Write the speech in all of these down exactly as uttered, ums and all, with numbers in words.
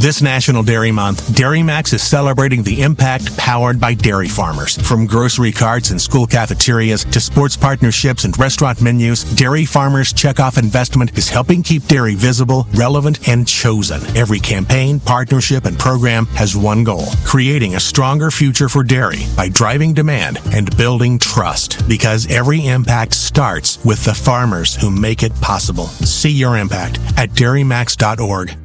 This National Dairy Month, Dairy Max is celebrating the impact powered by dairy farmers. From grocery carts and school cafeterias to sports partnerships and restaurant menus, Dairy Farmers Checkoff Investment is helping keep dairy visible, relevant, and chosen. Every campaign, partnership, and program has one goal: creating a stronger future for dairy by driving demand and building trust. Because every impact starts with the farmers who make it possible. See your impact at dairy max dot org.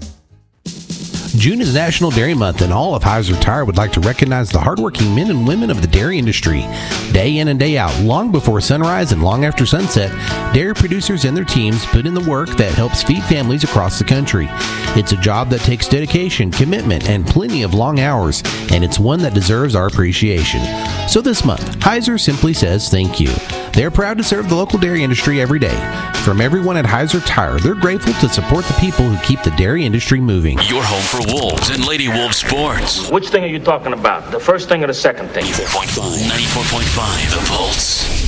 June is National Dairy Month, and all of Heiser Tire would like to recognize the hardworking men and women of the dairy industry. Day in and day out, long before sunrise and long after sunset, dairy producers and their teams put in the work that helps feed families across the country. It's a job that takes dedication, commitment, and plenty of long hours, and it's one that deserves our appreciation. So this month, Heiser simply says thank you. They're proud to serve the local dairy industry every day. From everyone at Heiser Tire, they're grateful to support the people who keep the dairy industry moving. Your home for Wolves and Lady Wolves sports. Which thing are you talking about? The first thing or the second thing? ninety-four point five. ninety-four point five. The Pulse.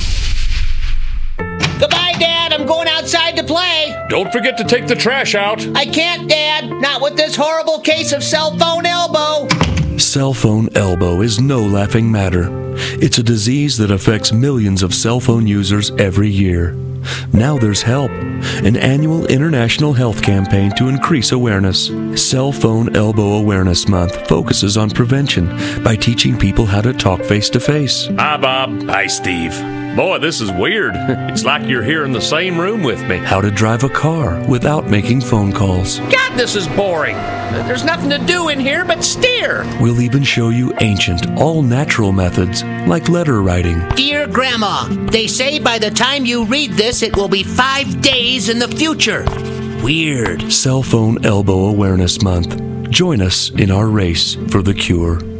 Goodbye, Dad. I'm going outside to play. Don't forget to take the trash out. I can't, Dad. Not with this horrible case of cell phone elbow. Cell phone elbow is no laughing matter. It's a disease that affects millions of cell phone users every year. Now there's help. An annual international health campaign to increase awareness. Cell Phone Elbow Awareness Month focuses on prevention by teaching people how to talk face-to-face. Hi, Bob. Hi, Steve. Boy, this is weird. It's like you're here in the same room with me. How to drive a car without making phone calls. God, this is boring. There's nothing to do in here but steer. We'll even show you ancient, all-natural methods, like letter writing. Dear Grandma, they say by the time you read this, it will be five days in the future. Weird. Cell Phone Elbow Awareness Month. Join us in our race for the cure.